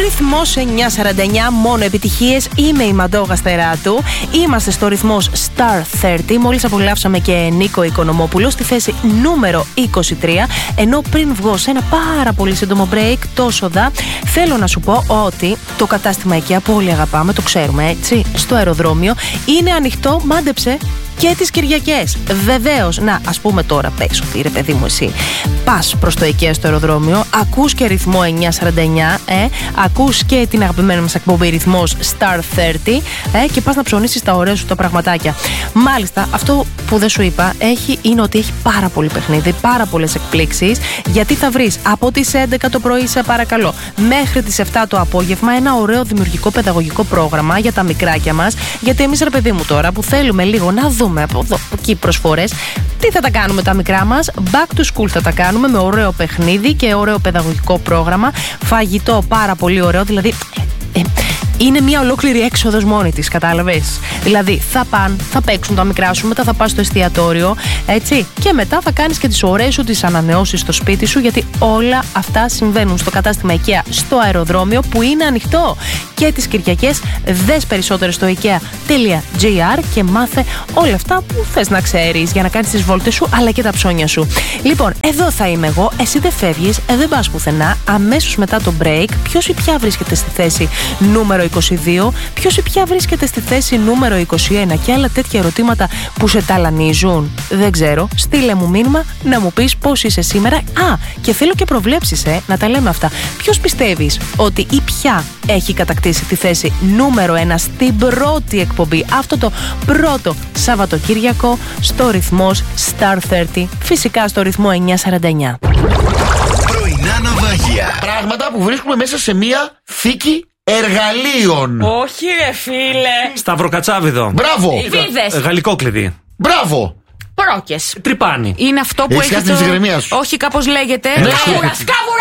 Ρυθμός 949, μόνο επιτυχίες. Είμαι η Μαντόγα Στεράτου. Είμαστε στο ρυθμός Star 30. Μόλις απολαύσαμε και Νίκο Οικονομόπουλο στη θέση νούμερο 23. Ενώ πριν βγω σε ένα πάρα πολύ σύντομο break, τόσο δα, θέλω να σου πω ότι το κατάστημα IKEA που όλοι αγαπάμε, το ξέρουμε έτσι, στο αεροδρόμιο, είναι ανοιχτό, μάντεψε, και τις Κυριακές. Βεβαίως, να, ας πούμε τώρα, πες ότι ρε παιδί μου, εσύ πας προς το IKEA στο αεροδρόμιο, ακούς και ρυθμό 949, ακούς και την αγαπημένη μας εκπομπή ρυθμός Star 30, και πας να ψωνίσεις τα ωραία σου τα πραγματάκια. Μάλιστα, αυτό που δεν σου είπα είναι ότι έχει πάρα πολύ παιχνίδι, πάρα πολλές εκπλήξεις, γιατί θα βρεις από τις 11 το πρωί, σε παρακαλώ, μέχρι τις 7 το απόγευμα ένα ωραίο δημιουργικό παιδαγωγικό πρόγραμμα για τα μικράκια μας. Γιατί εμείς, ρε παιδί μου, τώρα που θέλουμε λίγο να δούμε από εδώ, από εκεί προσφορές, τι θα τα κάνουμε τα μικρά μας? Back to school θα τα κάνουμε με ωραίο παιχνίδι και ωραίο παιδαγωγικό πρόγραμμα. Φαγητό πάρα πολύ ωραίο, δηλαδή είναι μια ολόκληρη έξοδος μόνη της, κατάλαβες? Δηλαδή θα πάνε, θα παίξουν τα μικρά σου, μετά θα πας στο εστιατόριο, έτσι, και μετά θα κάνεις και τις ωραίες σου τις ανανεώσεις στο σπίτι σου, γιατί όλα αυτά συμβαίνουν στο κατάστημα IKEA στο αεροδρόμιο, που είναι ανοιχτό και τις Κυριακές. Δες περισσότερο στο ikea.gr και μάθε όλα αυτά που θες να ξέρεις για να κάνεις τις βόλτες σου, αλλά και τα ψώνια σου. Λοιπόν, εδώ θα είμαι εγώ, εσύ δεν φεύγεις, δεν πας πουθενά. Αμέσως μετά το break, ποιος ή ποια βρίσκεται στη θέση νούμερο 22, ποιος ή ποια βρίσκεται στη θέση νούμερο 21 και άλλα τέτοια ερωτήματα που σε ταλανίζουν? Δεν ξέρω. Στείλε μου μήνυμα να μου πεις πώς είσαι σήμερα. Α, και θέλω και προβλέψεις, να τα λέμε αυτά. Ποιος πιστεύεις ότι ή ποια έχει κατακτήσει τη θέση νούμερο 1 στην πρώτη εκπομπή, αυτό το πρώτο Σαββατοκύριακο, στο ρυθμός Star 30, φυσικά στο ρυθμό 949. Πρωινά ναυάγια. Πράγματα που βρίσκουμε μέσα σε μία θήκη εργαλείων. Όχι ρε φίλε. Σταυροκατσάβιδο. Μπράβο. Βίδες. Γαλλικό κλειδί. Μπράβο. Πρόκες. Τρυπάνι. Είναι αυτό που έχεις έχει την ψυχραιμία σου. Όχι, κάπως λέγεται. Σκάβουρας.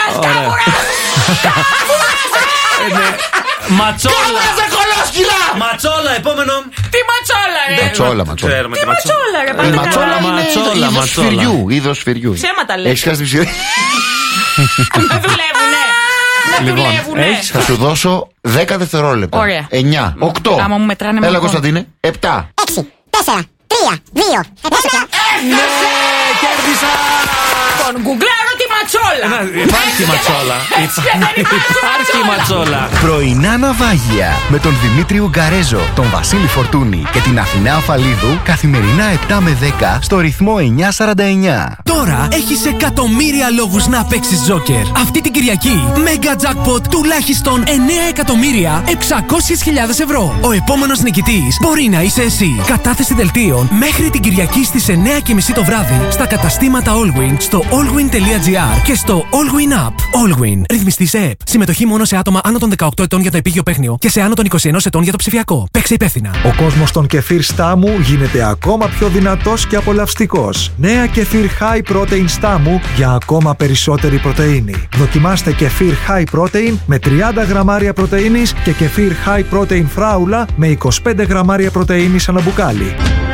Ματσόλα. Κολόσκυλα. Ματσόλα, επόμενο. Τι ματσόλα, Ματσόλα. Τι ματσόλα, ρε Η ματσόλα είναι είδος σφυριού. Είδος σφυριού. Ψέματα λέει. Έχεις χάσει την ψυχραιμία. Δεν δουλεύουνε. Λοιπόν, θα σου δώσω 10 δευτερόλεπτα. Ωραία. 9, 8. Άμα μου μετράνε με Έλα, εγώ. Κωνσταντίνε. 7. 6, 4, 3, 2, 1. Κέρδισα! Λοιπόν, γκουγκλάρω τη ματσόλα. Υπάρχει ματσόλα. Υπάρχει ματσόλα. Πρωινά ναυάγια με τον Δημήτρη Ουγκαρέζο, τον Βασίλη Φορτούνη και την Αθηνά Αφαλίδου, καθημερινά 7 με 10 στο ρυθμό 949. Τώρα έχεις εκατομμύρια λόγους να παίξεις Τζόκερ. Αυτή την Κυριακή, Mega Jackpot τουλάχιστον 9.600.000 ευρώ. Ο επόμενος νικητής μπορεί να είσαι εσύ. Κατάθεση δελτίων μέχρι την Κυριακή στις 9.30 το βράδυ στα καταστήματα Allwyn, στο allwyn.gr και στο Allwyn App. Allwyn. Ρυθμιστής ΕΕΠ. Συμμετοχή μόνο σε άτομα άνω των 18 ετών για το επίγειο παίχνιο και σε άνω των 21 ετών για το ψηφιακό. Παίξε υπεύθυνα. Ο κόσμος των κεφίρ Στάμου γίνεται ακόμα πιο δυνατός και απολαυστικός. Νέα κεφίρ High Protein Στάμου για ακόμα περισσότερη πρωτεΐνη. Δοκιμάστε κεφίρ High Protein με 30 γραμμάρια πρωτεΐνης και κεφίρ High Protein Φράουλα με 25 γραμμάρια πρωτεΐνης ανά μπουκάλι.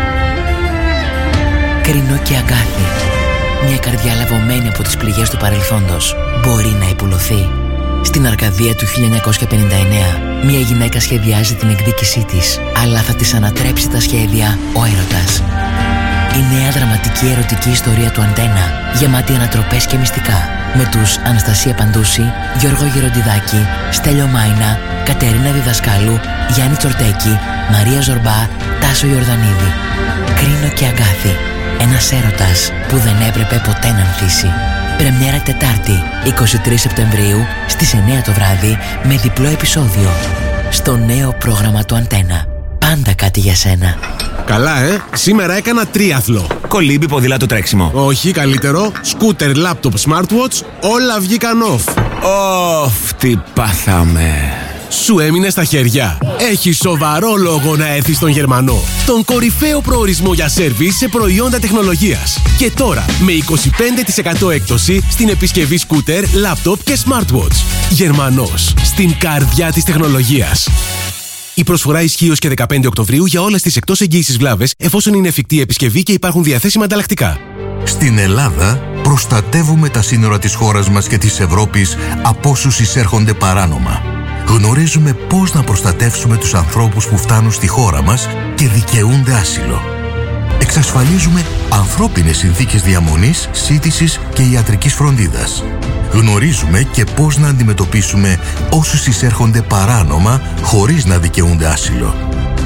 Κρίνο και Αγκάθι. Μια καρδιά λαβωμένη από τις πληγές του παρελθόντος μπορεί να υπουλωθεί. Στην Αρκαδία του 1959, μια γυναίκα σχεδιάζει την εκδίκησή της, αλλά θα της ανατρέψει τα σχέδια ο έρωτας. Η νέα δραματική ερωτική ιστορία του Αντένα, γεμάτη ανατροπές και μυστικά, με τους Αναστασία Παντούση, Γιώργο Γεροντιδάκη, Στέλιο Μάινα, Κατερίνα Διδασκάλου, Γιάννη Τσορτέκη, Μαρία Ζορμπά, Τάσο Ιορδανίδη. Κρίνο και Αγκάθι. Ένας έρωτας που δεν έπρεπε ποτέ να ανθίσει. Πρεμιέρα Τετάρτη, 23 Σεπτεμβρίου, στις 9 το βράδυ, με διπλό επεισόδιο. Στο νέο πρόγραμμα του Αντένα. Πάντα κάτι για σένα. Καλά, σήμερα έκανα τρίαθλο. Κολύμπι, ποδήλατο, τρέξιμο. Όχι, καλύτερο. Σκούτερ, λάπτοπ, smartwatch, όλα βγήκαν off. Τι πάθαμε. Σου έμεινε στα χέρια. Έχει σοβαρό λόγο να έρθεις στον Γερμανό. Τον κορυφαίο προορισμό για σέρβις σε προϊόντα τεχνολογίας. Και τώρα με 25% έκπτωση στην επισκευή σκούτερ, λάπτοπ και smartwatch. Γερμανός. Στην καρδιά της τεχνολογίας. Η προσφορά ισχύει ως και 15 Οκτωβρίου για όλες τις εκτός εγγύησης βλάβες, εφόσον είναι εφικτή επισκευή και υπάρχουν διαθέσιμα ανταλλακτικά. Στην Ελλάδα προστατεύουμε τα σύνορα της χώρας μας και της Ευρώπης από όσους εισέρχονται παράνομα. γνωρίζουμε πώς να προστατεύσουμε τους ανθρώπους που φτάνουν στη χώρα μας και δικαιούνται άσυλο. Εξασφαλίζουμε ανθρώπινες συνθήκες διαμονής, σύντησης και ιατρικής φροντίδας. Γνωρίζουμε και πώς να αντιμετωπίσουμε όσους εισέρχονται παράνομα χωρίς να δικαιούνται άσυλο.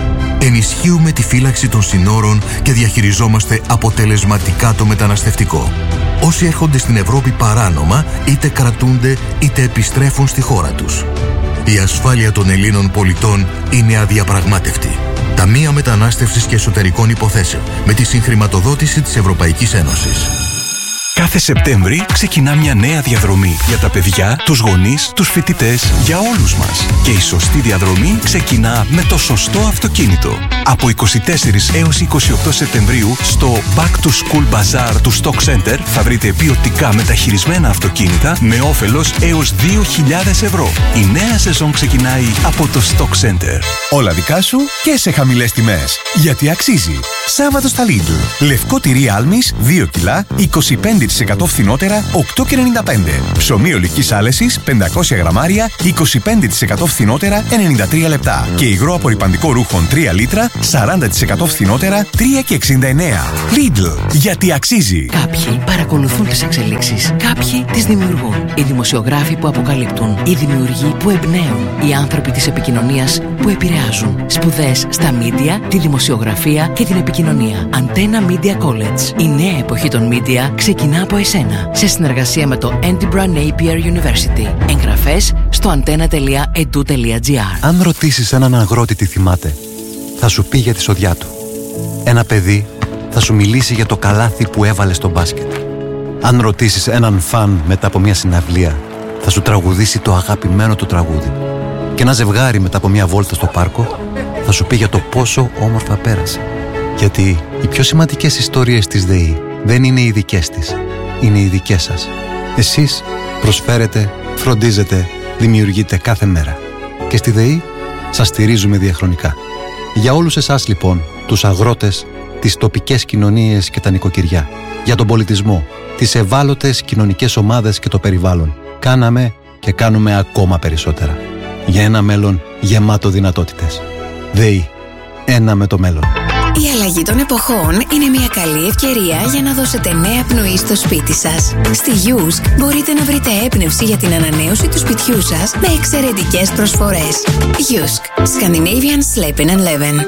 Ενισχύουμε τη φύλαξη των συνόρων και διαχειριζόμαστε αποτελεσματικά το μεταναστευτικό. Όσοι έρχονται στην Ευρώπη παράνομα είτε κρατούνται είτε επιστρέφουν στη χώρα τους. Η ασφάλεια των Ελλήνων πολιτών είναι αδιαπραγμάτευτη. Ταμεία Μετανάστευσης και Εσωτερικών Υποθέσεων με τη συγχρηματοδότηση της Ευρωπαϊκής Ένωσης. Κάθε Σεπτέμβρη ξεκινά μια νέα διαδρομή για τα παιδιά, τους γονείς, τους φοιτητές, για όλους μας. Και η σωστή διαδρομή ξεκινά με το σωστό αυτοκίνητο. Από 24 έως 28 Σεπτεμβρίου στο Back to School Bazaar του Stock Center θα βρείτε ποιοτικά μεταχειρισμένα αυτοκίνητα με όφελος έως 2.000 ευρώ. Η νέα σεζόν ξεκινάει από το Stock Center. Όλα δικά σου και σε χαμηλές τιμές. Γιατί αξίζει. Σάββατο στα Lidl. Λευκό τυρί άλμης 2 κιλά, 25% φθηνότερα, 8,95. Ψωμί ολικής άλεσης 500 γραμμάρια, 25% φθηνότερα, 93 λεπτά. Και υγρό απορρυπαντικό ρούχων 3 λίτρα, 40% φθηνότερα, 3,69. Lidl. Γιατί αξίζει. Κάποιοι παρακολουθούν τις εξελίξεις. Κάποιοι τις δημιουργούν. Οι δημοσιογράφοι που αποκαλύπτουν. Οι δημιουργοί που εμπνέουν. Οι άνθρωποι της επικοινωνίας που επηρεάζουν. Σπουδές στα media, τη δημοσιογραφία και την επικοινωνία. Antenna Media College. Η νέα εποχή των media ξεκινά από εσένα. Σε συνεργασία με το Edinburgh Napier University. Εγγραφές στο antenna.edu.gr. Αν ρωτήσεις έναν αγρότη τι θυμάται, θα σου πει για τη σοδιά του. Ένα παιδί θα σου μιλήσει για το καλάθι που έβαλε στο μπάσκετ. Αν ρωτήσεις έναν φαν μετά από μια συναυλία, θα σου τραγουδήσει το αγαπημένο του τραγούδι. Και ένα ζευγάρι μετά από μια βόλτα στο πάρκο θα σου πει για το πόσο όμορφα πέρασε. Γιατί οι πιο σημαντικές ιστορίες της ΔΕΗ δεν είναι οι δικές της, είναι οι δικές σας. Εσείς προσφέρετε, φροντίζετε, δημιουργείτε κάθε μέρα. Και στη ΔΕΗ σας στηρίζουμε διαχρονικά. Για όλους εσάς λοιπόν, τους αγρότες, τις τοπικές κοινωνίες και τα νοικοκυριά, για τον πολιτισμό, τις ευάλωτες κοινωνικές ομάδες και το περιβάλλον, κάναμε και κάνουμε ακόμα περισσότερα. Για ένα μέλλον γεμάτο δυνατότητες. ΔΕΗ. Ένα με το μέλλον. Η αλλαγή των εποχών είναι μια καλή ευκαιρία για να δώσετε νέα πνοή στο σπίτι σας. Στη Yusk μπορείτε να βρείτε έμπνευση για την ανανέωση του σπιτιού σας με εξαιρετικές προσφορές. Yusk. Scandinavian Sleeping and Living.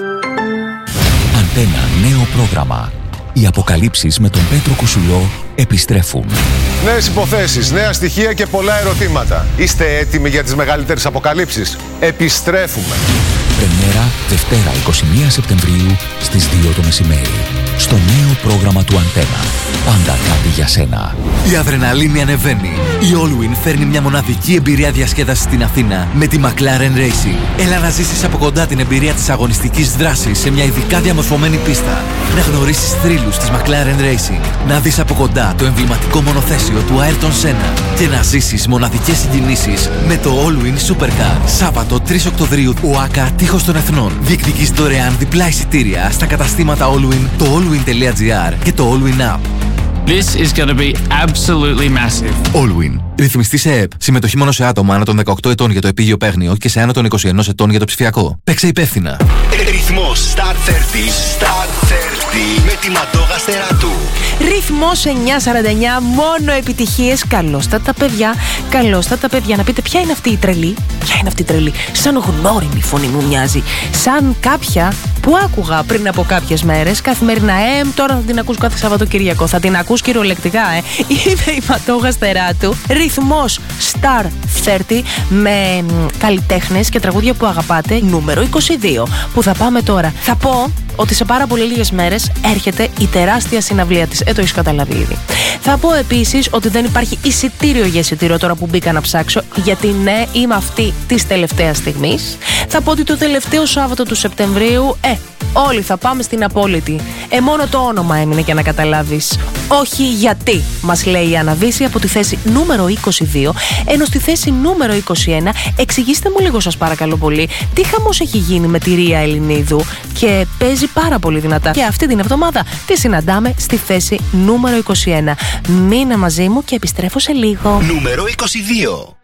Αντένα, νέο πρόγραμμα. Οι αποκαλύψεις με τον Πέτρο Κουσουλό επιστρέφουν. Νέες υποθέσεις, νέα στοιχεία και πολλά ερωτήματα. Είστε έτοιμοι για τις μεγαλύτερες αποκαλύψεις? Επιστρέφουμε. Πρεμιέρα Δευτέρα 21 Σεπτεμβρίου στις 2 το μεσημέρι. Στο νέο πρόγραμμα του Αντένα. Πάντα κάτι για σένα. Η αδρεναλίνη ανεβαίνει. Η Allwyn φέρνει μια μοναδική εμπειρία διασκέδασης στην Αθήνα με τη McLaren Racing. Έλα να ζήσεις από κοντά την εμπειρία της αγωνιστικής δράσης σε μια ειδικά διαμορφωμένη πίστα. Να γνωρίσεις θρύλους της McLaren Racing. Να δεις από κοντά το εμβληματικό μονοθέσιο του Ayrton Senna. Και να ζήσεις μοναδικές συγκινήσεις με το Allwyn Supercar. Σάββατο 3 Οκτωβρίου, ΟΑΚΑ Τείχος των Εθνών. Διεκδικείς δωρεάν διπλά εισιτήρια στα καταστήματα Allwyn, το allwyn.gr και το Allwyn App. This is going to be absolutely massive. Allwyn. Ρυθμιστή σε ΕΕΠ. Συμμετοχή μόνο σε άτομα άνω των 18 ετών για το επίγειο παίγνιο και σε άνω των 21 ετών για το ψηφιακό. Παίξε υπεύθυνα. Ρυθμός Star 30. Star 30 με τη Μαντόγα Στεράτου. Ρυθμός 949, μόνο επιτυχίες. Καλώς τα παιδιά, καλώς τα παιδιά. Να πείτε ποια είναι αυτή η τρελή. Ποια είναι αυτή η τρελή. Σαν γνώριμη η φωνή μου μοιάζει. Σαν κάποια που άκουγα πριν από κάποιες μέρες καθημερινά. Τώρα θα την ακούς κάθε Σαββατοκύριακο. Θα την ακούς κυριολεκτικά, Είναι η Μαντόγα Στεράτου. Ρυθμός Star 30 με καλλιτέχνες και τραγούδια που αγαπάτε. Νούμερο 22 που θα πάμε τώρα. Θα πω ότι σε πάρα πολύ λίγες μέρες έρχεται η τεράστια συναυλία της. Το έχεις καταλάβει ήδη. Θα πω επίσης ότι δεν υπάρχει εισιτήριο για εισιτήριο τώρα που μπήκα να ψάξω, γιατί ναι, είμαι αυτή της τελευταίας στιγμής. Θα πω ότι το τελευταίο Σάββατο του Σεπτεμβρίου, όλοι θα πάμε στην Απόλυτη. Μόνο το όνομα έμεινε για να καταλάβεις. Όχι γιατί, μας λέει η Αναβίση από τη θέση νούμερο 22, ενώ στη θέση νούμερο 21, εξηγήστε μου λίγο σας παρακαλώ πολύ, τι χαμός έχει γίνει με τη Ρία Ελληνίδου και παίζει πάρα πολύ δυνατά. Και αυτή την εβδομάδα τη συναντάμε στη θέση νούμερο 21. Μείνε μαζί μου και επιστρέφω σε λίγο. Νούμερο 22.